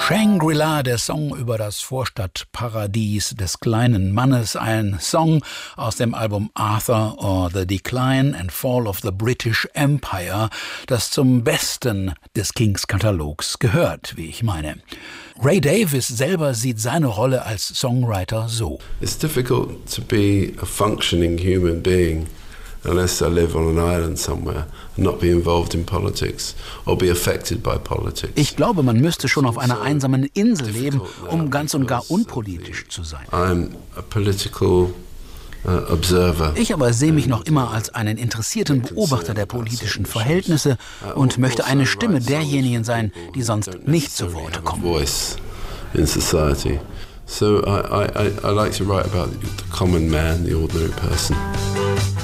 Shangri-La, der Song über das Vorstadtparadies des kleinen Mannes, ein Song aus dem Album Arthur or the Decline and Fall of the British Empire, das zum Besten des Kings-Katalogs gehört, wie ich meine. Ray Davies selber sieht seine Rolle als Songwriter so. It's difficult to be a functioning human being unless I live on an island somewhere and not be involved in politics or be affected by politics. Ich glaube, man müsste schon auf einer einsamen Insel leben, um ganz und gar unpolitisch zu sein. I'm a political observer. Ich aber sehe mich noch immer als einen interessierten Beobachter der politischen Verhältnisse und möchte eine Stimme derjenigen sein, die sonst nicht zu Worte kommen. In society. So I like to write about the common man, the ordinary person.